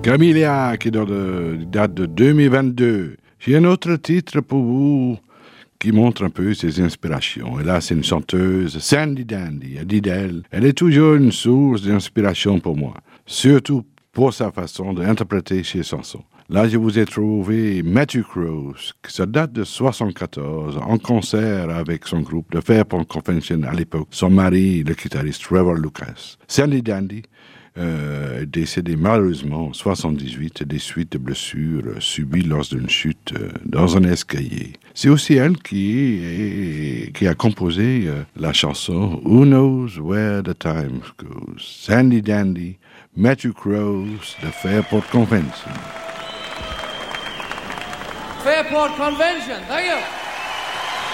Camilla, qui date de 2022. J'ai un autre titre pour vous qui montre un peu ses inspirations. Et là, c'est une chanteuse, Sandy Dandy. Elle dit d'elle, elle est toujours une source d'inspiration pour moi, surtout pour sa façon d'interpréter ses chansons. Là, je vous ai trouvé Matthew Cross, qui ça date de 1974, en concert avec son groupe de Fairport Convention à l'époque, son mari, le guitariste Trevor Lucas. Sandy Dandy est décédée malheureusement en 1978 des suites de blessures subies lors d'une chute dans un escalier. C'est aussi elle qui a composé la chanson Who Knows Where the Time Goes. Sandy Dandy, Matthew Cross de Fairport Convention. Fairport Convention, thank you.